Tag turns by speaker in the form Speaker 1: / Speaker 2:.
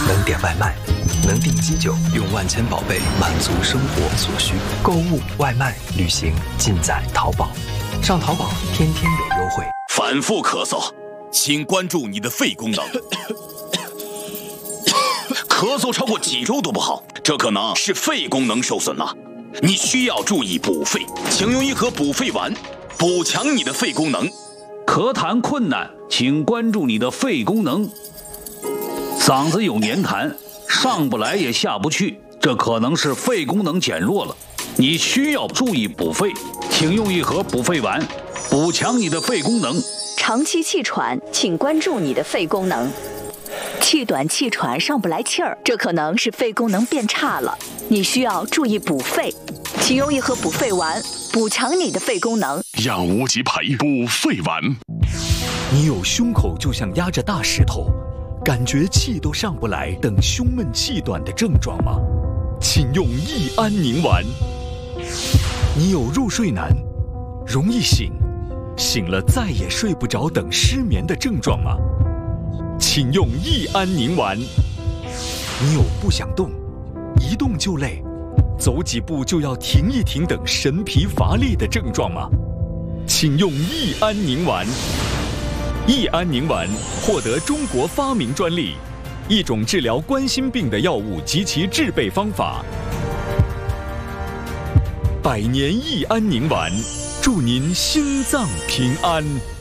Speaker 1: 能点外卖，能订机酒，用万千宝贝满足生活所需。购物、外卖、旅行尽在淘宝。上淘宝天天有优惠。
Speaker 2: 反复咳嗽，请关注你的肺功能。咳嗽超过几周都不好，这可能是肺功能受损了。你需要注意补肺，请用一盒补肺丸，补强你的肺功能。
Speaker 3: 咳痰困难，请关注你的肺功能。嗓子有黏痰，上不来也下不去，这可能是肺功能减弱了。你需要注意补肺，请用一盒补肺丸，补强你的肺功能。
Speaker 4: 长期气喘，请关注你的肺功能。气短气喘上不来气儿，这可能是肺功能变差了，你需要注意补肺，请用一盒补肺丸，补强你的肺功能。
Speaker 5: 养无极培补肺丸。
Speaker 6: 你有胸口就像压着大石头，感觉气都上不来等胸闷气短的症状吗？请用益安宁丸。你有入睡难，容易醒，醒了再也睡不着等失眠的症状吗？请用益安宁丸。你有不想动，一动就累，走几步就要停一停等神疲乏力的症状吗？请用益安宁丸。益安宁丸获得中国发明专利，一种治疗冠心病的药物及其制备方法。百年益安宁丸，祝您心脏平安。